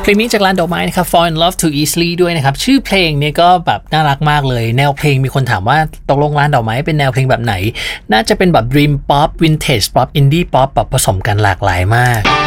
เพลงนี้จากร้านดอกไม้นะครับ Fall in Love Too Easily ด้วยนะครับชื่อเพลงเนี่ยก็แบบน่ารักมากเลยแนวเพลงมีคนถามว่าตกลงร้านดอกไม้เป็นแนวเพลงแบบไหนน่าจะเป็นแบบ Dream Pop Vintage Pop Indie Pop แบบผสมกันหลากหลายมาก